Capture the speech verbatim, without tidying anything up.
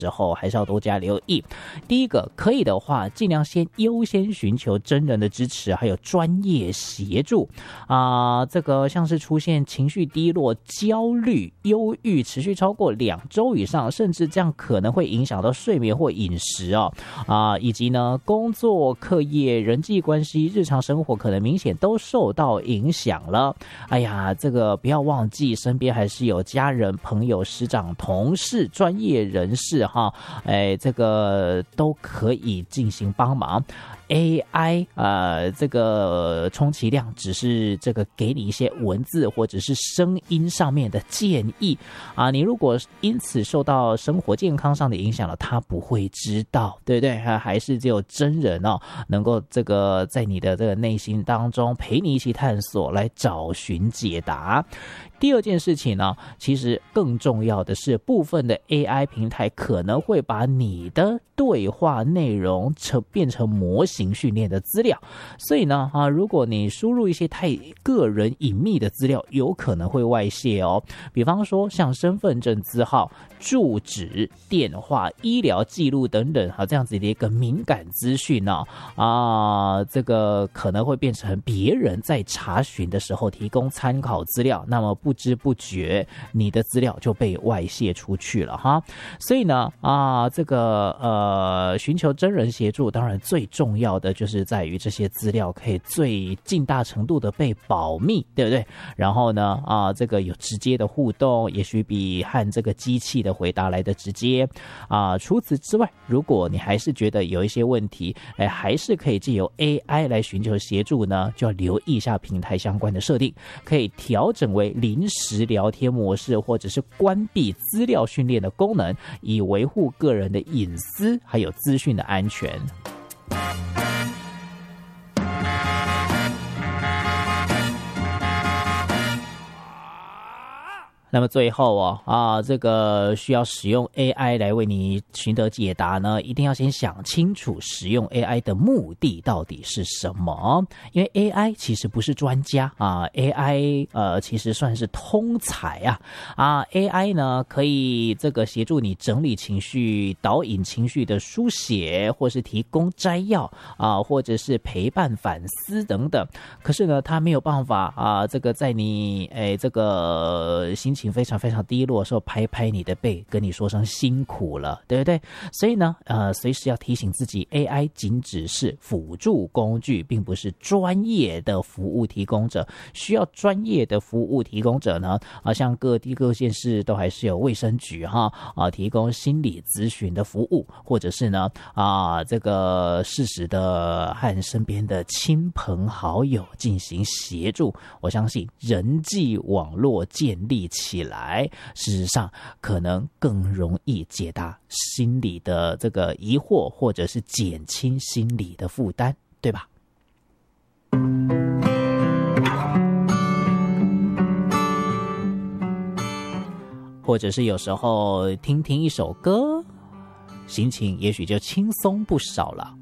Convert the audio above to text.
时候还是要多加留意。第一个，可以的话尽量先优先寻求真人的支持还有专业协助啊、呃，这个像是出现情绪低落、焦虑、忧郁持续超过两周以上，甚至这样可能会影响到睡眠或饮食哦啊、呃，以及呢工作、课业、人际关系、日常生活可能明显都受到影响了。哎呀，这个不要忘记身边还是有家人、朋友、师长、同事、专业人士哈，哎，这个都可以进行帮忙。A I 呃，这个充其量只是这个给你一些文字或者是声音上面的建议啊，你如果因此受到生活健康上的影响了，他不会知道，对不对？还是只有真人哦，能够这个在你的这个内心当中陪你一起探索，来找寻解答。第二件事情呢，其实更重要的是，部分的 A I 平台可能会把你的对话内容成变成模型训练的资料，所以呢，啊，如果你输入一些太个人隐秘的资料，有可能会外泄哦。比方说，像身份证字号、住址、电话、医疗记录等等，啊，这样子的一个敏感资讯呢，啊，这个可能会变成别人在查询的时候提供参考资料，那么不不知不觉你的资料就被外泄出去了哈。所以呢啊，这个呃寻求真人协助，当然最重要的就是在于这些资料可以最尽大程度的被保密，对不对？然后呢啊，这个有直接的互动，也许比和这个机器的回答来的直接啊。除此之外，如果你还是觉得有一些问题，哎，还是可以藉由 A I 来寻求协助呢，就要留意一下平台相关的设定，可以调整为临时聊天模式，或者是关闭资料训练的功能，以维护个人的隐私还有资讯的安全。那么最后哦啊，这个需要使用 A I 来为你寻得解答呢，一定要先想清楚使用 A I 的目的到底是什么。因为 A I 其实不是专家啊 ，A I 呃其实算是通才啊啊 ，A I 呢可以这个协助你整理情绪、导引情绪的书写，或是提供摘要啊，或者是陪伴反思等等。可是呢，它没有办法啊，这个在你诶这个心情非常非常低落的时候，拍拍你的背，跟你说声辛苦了，对不对？所以呢，呃，随时要提醒自己 ，A I 仅只是辅助工具，并不是专业的服务提供者。需要专业的服务提供者呢，啊，像各地各县市都还是有卫生局哈啊，提供心理咨询的服务，或者是呢啊，这个适时的和身边的亲朋好友进行协助。我相信人际网络建立起起来，事实上可能更容易解答心理的这个疑惑，或者是减轻心理的负担，对吧？或者是有时候听听一首歌，心情也许就轻松不少了。